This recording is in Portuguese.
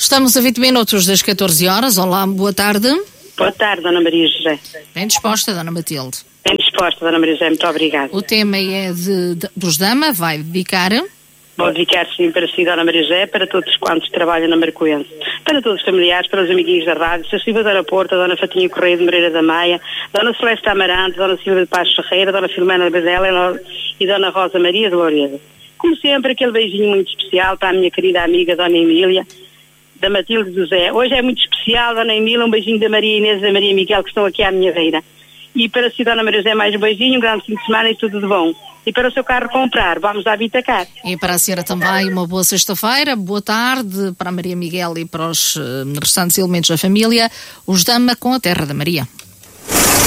Estamos a 20 minutos das 14 horas. Olá, boa tarde. Boa tarde, Dona Maria José. Bem disposta, Dona Matilde? Bem disposta, Dona Maria José, muito obrigada. O tema é dos Dama, vai dedicar? Vou dedicar sim para si, Dona Maria José, para todos quantos trabalham na Marcoense, para todos os familiares, para os amiguinhos da rádio, Sra. Silva da Porta, Dona Fatinha Correia de Moreira da Maia, Dona Celeste Amarante, Dona Silva de Paz Ferreira, Dona Filomena Bazela e Dona Rosa Maria de Louredo. Como sempre, aquele beijinho muito especial para a minha querida amiga Dona Emília, da Matilde José. Hoje é muito especial, Dona Emília, um beijinho da Maria Inês e da Maria Miguel, que estão aqui à minha beira. E para si, Dona Maria José, mais um beijinho, um grande fim de semana e tudo de bom. E para o seu carro comprar, vamos à Vitacar. E para a senhora também uma boa sexta-feira, boa tarde para a Maria Miguel e para os restantes elementos da família, os Dama com a Terra da Maria.